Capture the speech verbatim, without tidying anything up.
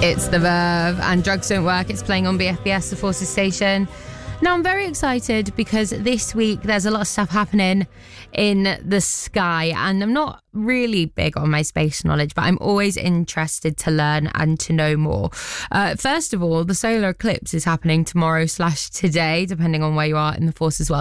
It's The Verve and Drugs Don't Work. It's playing on B F B S, the Forces station. Now, I'm very excited because this week there's a lot of stuff happening in the sky, and I'm not really big on my space knowledge, but I'm always interested to learn and to know more. Uh, first of all, the solar eclipse is happening tomorrow slash today, depending on where you are in the Forces world.